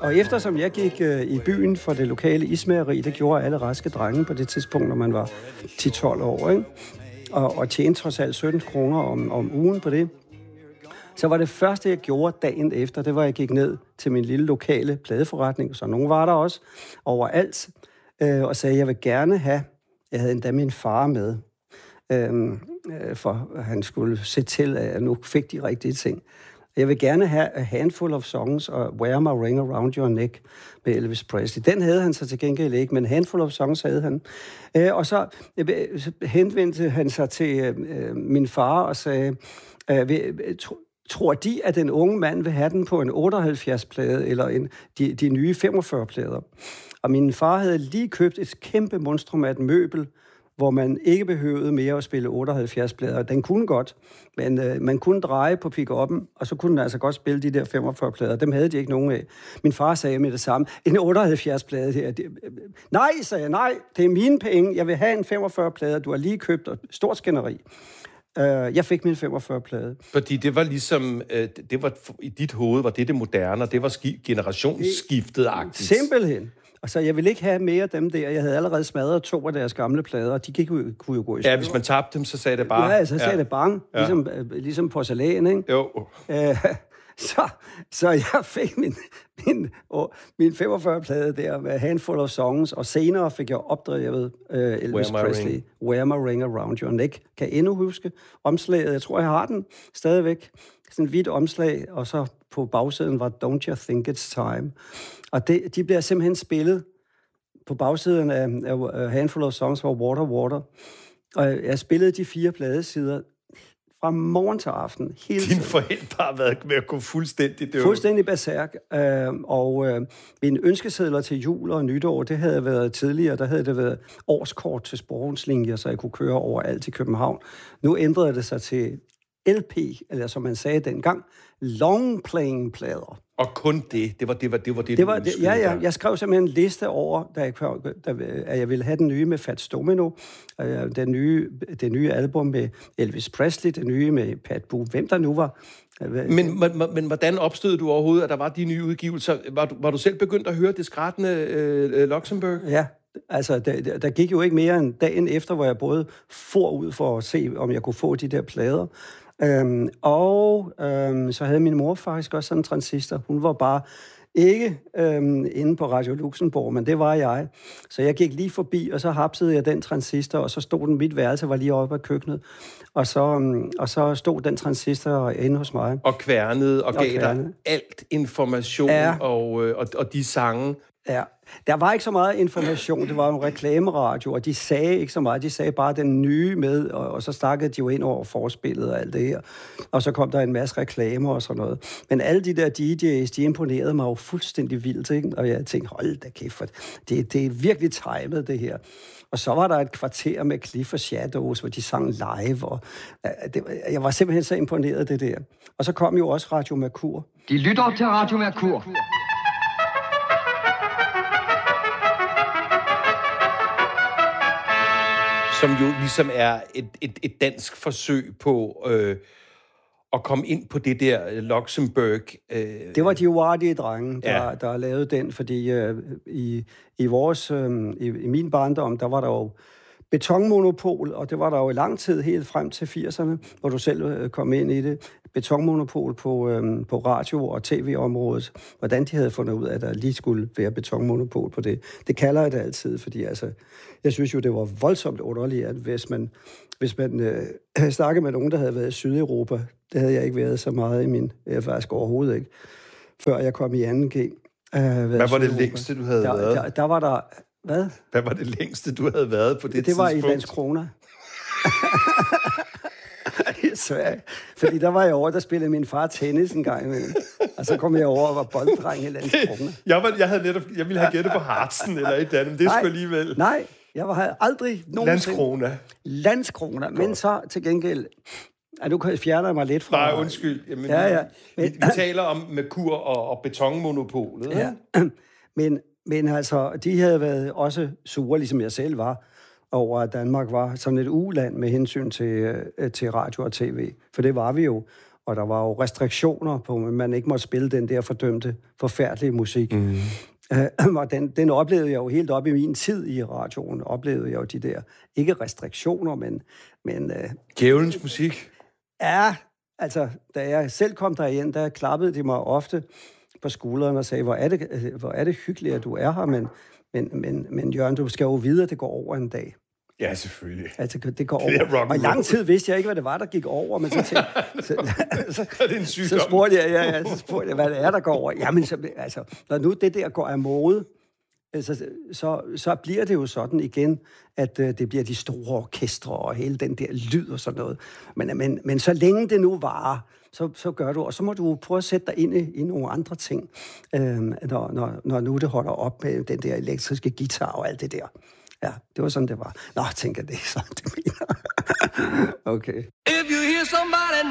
Og eftersom jeg gik i byen for det lokale ismageri, det gjorde alle raske drenge på det tidspunkt, når man var 10-12 år, ikke? Og tjente trods alt 17 kroner om ugen på det. Så var det første, jeg gjorde dagen efter, det var, at jeg gik ned til min lille lokale pladeforretning, så nogen var der også, overalt, og sagde, at jeg vil gerne have, jeg havde endda min far med, for han skulle se til, at jeg nu fik de rigtige ting. Jeg vil gerne have A Handful of Songs og Wear My Ring Around Your Neck med Elvis Presley. Den havde han så til gengæld ikke, men Handful of Songs havde han. Og så henvendte han sig til min far og sagde, tror de, at den unge mand vil have den på en 78-plade eller de nye 45-plader? Og min far havde lige købt et kæmpe monstrum af et møbel, hvor man ikke behøvede mere at spille 78-plader. Den kunne godt, men man kunne dreje på pick-up'en, og så kunne den altså godt spille de der 45-plader. Dem havde de ikke nogen af. Min far sagde med det samme, en 78-plade her. Nej, sagde jeg, nej, det er mine penge. Jeg vil have en 45-plade, du har lige købt, og stort skænderi. Jeg fik min 45-plade. Fordi det var ligesom, det var i dit hoved, var det moderne, og det var generationsskiftet-agtigt. Simpelthen. Og så jeg ville ikke have mere af dem der. Jeg havde allerede smadret 2 af deres gamle plader, og de kunne jo gå i stykker. Ja, hvis man tabte dem, så sagde det bare... Ja, så sagde det bang. Ligesom porcelæn, ikke? Jo. Så jeg fik min 45-plade der med Handful of Songs, og senere fik jeg opdrevet Elvis Presley. Wear My Ring Around Your Neck. Kan jeg endnu huske omslaget? Jeg tror, jeg har den stadigvæk. Sådan et hvidt omslag, og så på bagsiden var Don't You Think It's Time. Og de bliver simpelthen spillet på bagsiden af Handful of Songs var Water, Water. Og jeg spillede de 4 pladesider fra morgen til aften. Hele Dine forældre har været med at gå fuldstændig død. Fuldstændig berserk. Mine ønskesedler til jul og nytår, det havde været tidligere. Der havde det været årskort til sporvognslinjer, så jeg kunne køre overalt i København. Nu ændrede det sig til LP, eller som man sagde dengang, long playing plader. Og kun det. Det var det. Ja. Jeg skrev simpelthen en liste over, at jeg ville have den nye med Fats Domino, det nye album med Elvis Presley, det nye med Pat Boone, hvem der nu var. Men hvordan opstod du overhovedet, at der var de nye udgivelser? Var du selv begyndt at høre det skrættende Luxembourg? Ja. Altså, der gik jo ikke mere end dagen efter, hvor jeg både for ud for at se, om jeg kunne få de der plader. Så havde min mor faktisk også sådan en transistor. Hun var bare ikke inde på Radio Luxembourg, men det var jeg. Så jeg gik lige forbi, og så hapsede jeg den transistor, og så stod den, mit værelse var lige oppe af køkkenet. Og så stod den transistor inde hos mig. Og kværnede og gav dig alt information og de sange. Ja, der var ikke så meget information, det var en reklameradio, og de sagde ikke så meget, de sagde bare den nye med, og så snakkede de jo ind over forspillet og alt det her, og så kom der en masse reklamer og sådan noget. Men alle de der DJ's, de imponerede mig jo fuldstændig vildt, ikke? Og jeg tænkte, hold da kæft, for det er virkelig timet, det her. Og så var der et kvarter med Cliff og Shadows, hvor de sang live, og jeg var simpelthen så imponeret af det der. Og så kom jo også Radio Mercur. De lytter til Radio Mercur. Som jo ligesom er et dansk forsøg på at komme ind på det der Luxembourg. Det var de uartige drenge, der lavede den, fordi i min barndom, der var der jo betonmonopol, og det var der jo i lang tid, helt frem til 80'erne, hvor du selv kom ind i det. Betonmonopol på radio- og tv-området. Hvordan de havde fundet ud af, at der lige skulle være betonmonopol på det. Det kalder jeg det altid, fordi altså, jeg synes jo, det var voldsomt underligt, at hvis man snakkede med nogen, der havde været i Sydeuropa, det havde jeg ikke været så meget i min, faktisk overhovedet ikke, før jeg kom i 2G. Hvad var det længste, du havde været? Der var der... Hvad? Hvad var det længste, du havde været på det tidspunkt? Det var i Landskrona. Sverige. Fordi der var jeg over, der spillede min far tennis en gang imellem. Og så kom jeg over og var bolddreng i Landskrona. Jeg ville have gættet på Hartsen eller et andet, men det skulle alligevel... Nej, jeg havde aldrig nogensinde... Landskrona. Men så til gengæld... nu fjerner jeg mig lidt fra... Nej, undskyld. Jamen, vi taler om Mercur og betonmonopolet. Ja. Men altså, de havde været også sure, ligesom jeg selv var, over at Danmark var sådan et uland med hensyn til radio og tv. For det var vi jo. og der var jo restriktioner på, at man ikke måtte spille den der fordømte, forfærdelige musik. Og den oplevede jeg jo helt op i min tid i radioen, oplevede jeg jo de der, ikke restriktioner, men Djævelens musik? Ja, altså, da jeg selv kom derind, der klappede de mig ofte på skulderen og sagde, hvor er det hyggeligt, at du er her, men Jørgen, du skal jo vide, at det går over en dag. Ja, selvfølgelig. Altså, det går over. Og i lang tid vidste jeg ikke, hvad det var, der gik over, men så spurgte jeg, hvad det er, der går over. Jamen, altså, når nu det der går af mode, så bliver det jo sådan igen, at det bliver de store orkestre og hele den der lyd og sådan noget. Men så længe det nu varer, så gør du, og så må du prøve at sætte dig ind i nogle andre ting, når nu det holder op med den der elektriske guitar og alt det der. Ja, det var sådan, det var. Nå, tænker det er sådan, det mener. Okay. If you hear somebody